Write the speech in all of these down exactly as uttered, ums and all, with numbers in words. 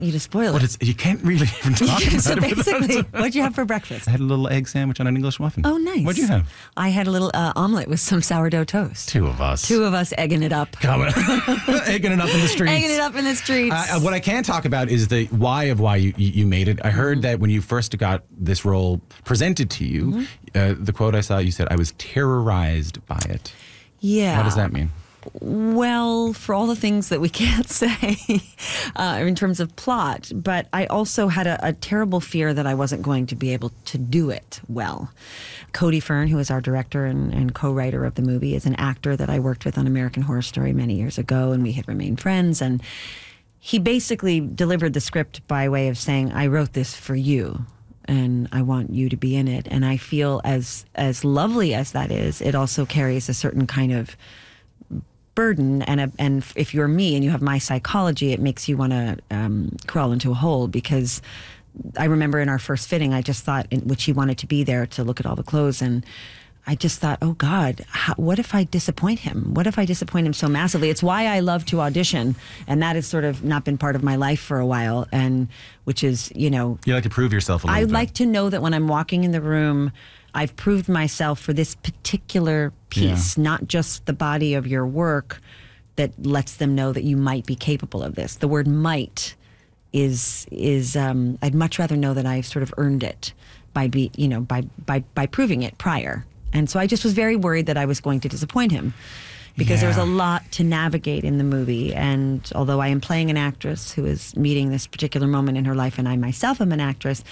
You just spoil But it. it's, you can't really even talk about So it. basically, what'd you have for breakfast? I had a little egg sandwich on an English muffin. Oh, nice. What'd you have? I had a little uh, omelet with some sourdough toast. Two of us. Two of us egging it up. Coming. Egging it up in the streets. Egging it up in the streets. Uh, what I can talk about is the why of why you, you made it. I heard mm-hmm. that when you first got this role presented to you, mm-hmm. uh, the quote I saw, you said, I was terrorized by it. Yeah. What does that mean? Well, for all the things that we can't say uh, in terms of plot, but I also had a, a terrible fear that I wasn't going to be able to do it well. Cody Fern, who is our director and, and co-writer of the movie, is an actor that I worked with on American Horror Story many years ago, and we had remained friends. And he basically delivered the script by way of saying, I wrote this for you, and I want you to be in it. And I feel as as lovely as that is, it also carries a certain kind of burden, and a, and if you're me and you have my psychology, it makes you want to um, crawl into a hole, because I remember in our first fitting, I just thought, in which he wanted to be there to look at all the clothes, and I just thought, oh God, how, what if I disappoint him? What if I disappoint him so massively? It's why I love to audition, and that has sort of not been part of my life for a while, and which is, you know... You like to prove yourself a little I bit. like to know that when I'm walking in the room, I've proved myself for this particular piece, yeah. not just the body of your work that lets them know that you might be capable of this. The word might is, is um, I'd much rather know that I've sort of earned it by, be, you know, by, by, by proving it prior. And so I just was very worried that I was going to disappoint him, because yeah. there was a lot to navigate in the movie. And although I am playing an actress who is meeting this particular moment in her life, and I myself am an actress,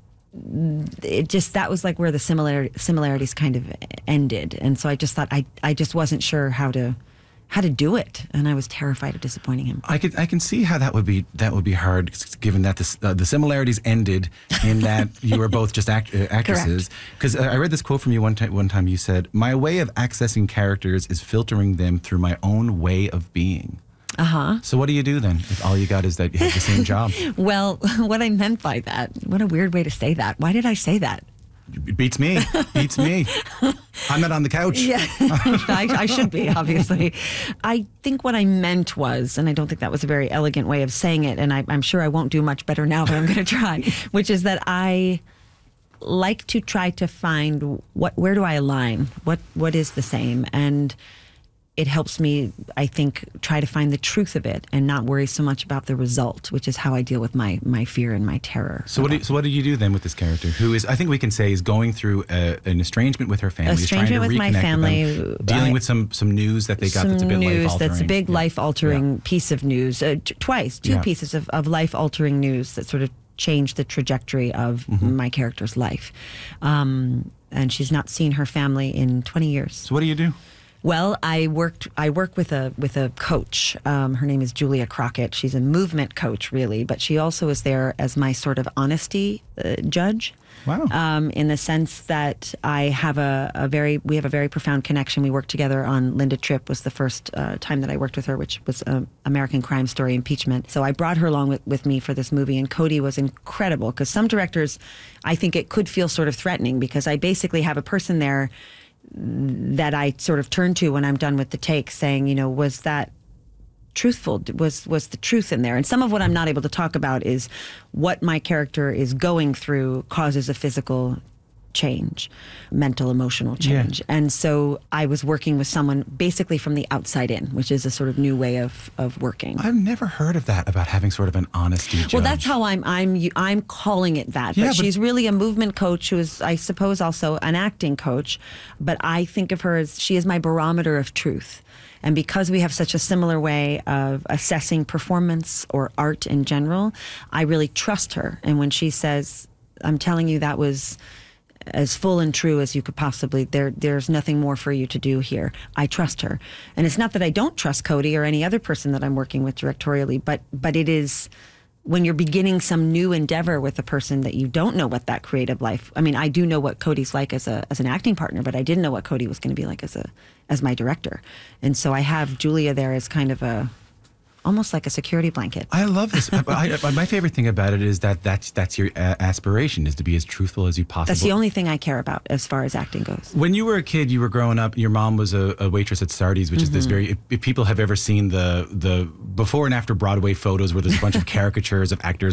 it just, that was like where the similar similarities kind of ended. And so I just thought I, I just wasn't sure how to how to do it, and I was terrified of disappointing him. I could I can see how that would be that would be hard, given that the uh, the similarities ended in that you were both just act, uh, actresses. Because uh, I read this quote from you one time. One time you said, "My way of accessing characters is filtering them through my own way of being." Uh-huh. So what do you do then if all you got is that you have the same job? Well, what I meant by that, what a weird way to say that. Why did I say that? It beats me. Beats me. I'm not on the couch. Yeah, I, I should be, obviously. I think what I meant was, and I don't think that was a very elegant way of saying it, and I, I'm sure I won't do much better now, but I'm going to try, which is that I like to try to find what, where do I align? What, what is the same? And it helps me, I think, try to find the truth of it and not worry so much about the result, which is how I deal with my, my fear and my terror. So what, do you, so what do you do then with this character, who is, I think we can say, is going through a, an estrangement with her family, estrangement is with trying to my reconnect family, with them, dealing I, with some some news that they got that's a bit news life-altering. That's a big yeah. life-altering yeah. piece of news, uh, t- twice, two yeah. pieces of, of life-altering news that sort of changed the trajectory of mm-hmm. my character's life. Um, and she's not seen her family in twenty years. So what do you do? Well, I worked. I work with a with a coach. Um, her name is Julia Crockett. She's a movement coach, really, but she also is there as my sort of honesty uh, judge. Wow. Um, in the sense that I have a, a very, we have a very profound connection. We worked together on Linda Tripp was the first uh, time that I worked with her, which was uh, American Crime Story Impeachment. So I brought her along with, with me for this movie, and Cody was incredible, because some directors, I think it could feel sort of threatening, because I basically have a person there that I sort of turn to when I'm done with the take, saying, you know, was that truthful? Was was the truth in there? And some of what I'm not able to talk about is what my character is going through causes a physical change, mental, emotional change. Yeah. And so I was working with someone basically from the outside in, which is a sort of new way of, of working. I've never heard of that, about having sort of an honesty judge. Well, that's how I'm I'm I'm calling it that. Yeah, but, but she's really a movement coach who is, I suppose, also an acting coach. But I think of her as, she is my barometer of truth. And because we have such a similar way of assessing performance or art in general, I really trust her. And when she says, I'm telling you that was as full and true as you could possibly, there there's nothing more for you to do here, I trust her. And it's not that I don't trust Cody or any other person that I'm working with directorially, but but it is when you're beginning some new endeavor with a person that you don't know what that creative life, I mean, I do know what Cody's like as a as an acting partner, but I didn't know what Cody was going to be like as a as my director. And so I have Julia there as kind of a, almost like a security blanket. I love this. I, I, my favorite thing about it is that that's, that's your uh, aspiration, is to be as truthful as you possibly. That's the only thing I care about as far as acting goes. When you were a kid, you were growing up, your mom was a, a waitress at Sardi's, which mm-hmm. is this very, if, if people have ever seen the the before and after Broadway photos where there's a bunch of caricatures of actors